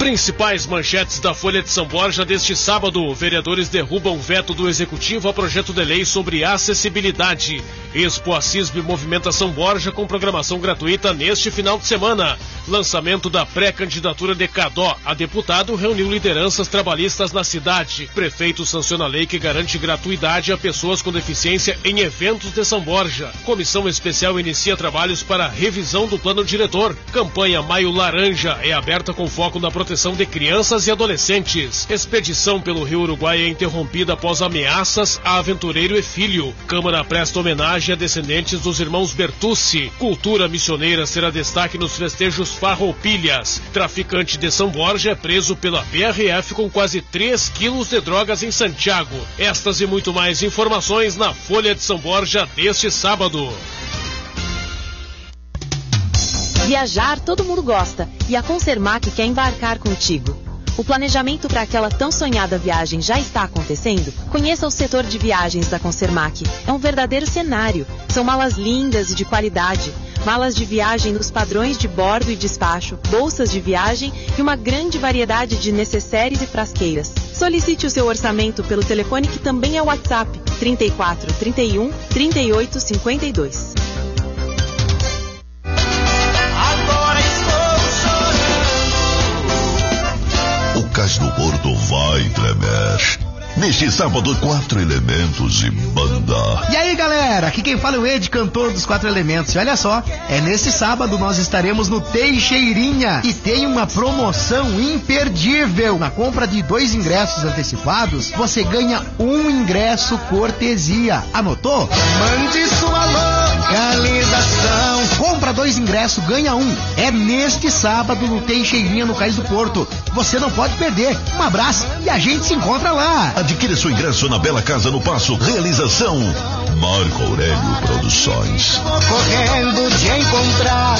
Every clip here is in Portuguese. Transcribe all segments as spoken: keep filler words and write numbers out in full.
Principais manchetes da Folha de São Borja deste sábado. Vereadores derrubam veto do Executivo a projeto de lei sobre acessibilidade. Expo Assisb movimenta São Borja com programação gratuita neste final de semana. Lançamento da pré-candidatura de Cadó a deputado reuniu lideranças trabalhistas na cidade. Prefeito sanciona a lei que garante gratuidade a pessoas com deficiência em eventos de São Borja. Comissão especial inicia trabalhos para revisão do plano diretor. Campanha Maio Laranja é aberta com foco na proteção de crianças e adolescentes. Expedição pelo Rio Uruguai é interrompida após ameaças a aventureiro e filho. Câmara presta homenagem a descendentes dos irmãos Bertucci. Cultura missioneira será destaque nos festejos Farroupilhas. Traficante de São Borja é preso pela P R F com quase três quilos de drogas em Santiago. Estas e muito mais informações na Folha de São Borja deste sábado. Viajar todo mundo gosta e a Concermac quer embarcar contigo. O planejamento para aquela tão sonhada viagem já está acontecendo? Conheça o setor de viagens da Concermac. É um verdadeiro cenário. São malas lindas e de qualidade. Malas de viagem nos padrões de bordo e despacho, bolsas de viagem e uma grande variedade de necessários e frasqueiras. Solicite o seu orçamento pelo telefone que também é o WhatsApp trinta e quatro, trinta e um, trinta e oito, cinquenta e dois. O Cais do Gordo vai tremer. Neste sábado, quatro elementos e banda. E aí, galera, aqui quem fala é o Ed, cantor dos Quatro Elementos. E olha só, é neste sábado nós estaremos no Teixeirinha e tem uma promoção imperdível. Na compra de dois ingressos antecipados, você ganha um ingresso cortesia. Anotou? Mande sua localização. Compra dois ingressos, ganha um. É neste sábado no Teixeirinha, no Cais do Porto. Você não pode perder. Um abraço e a gente se encontra lá. Adquira seu ingresso na Bela Casa no Passo. Realização Marco Aurélio Produções. Correndo de encontrar.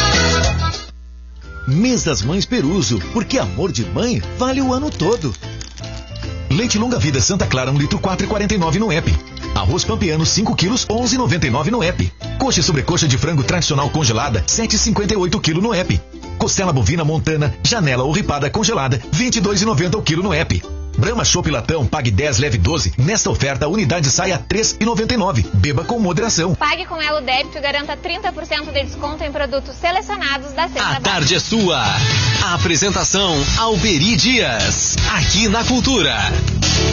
Mês das Mães Peruso, porque amor de mãe vale o ano todo. Leite Longa Vida Santa Clara, um litro, quatro reais e quarenta e nove no app. Arroz Pampiano, cinco quilos, onze reais e noventa e nove no app. Coxa e sobrecoxa de frango tradicional congelada, sete reais e cinquenta e oito quilos no app. Costela bovina Montana, janela ou ripada congelada, vinte e dois reais e noventa o quilo no app. Brahma Chopp Latão, pague dez, leve doze. Nesta oferta, a unidade sai a três reais e noventa e nove. Beba com moderação. Pague com Elo Débito e garanta trinta por cento de desconto em produtos selecionados da Cesta A tarde é sua. A apresentação, Alberi Dias. Aqui na Cultura.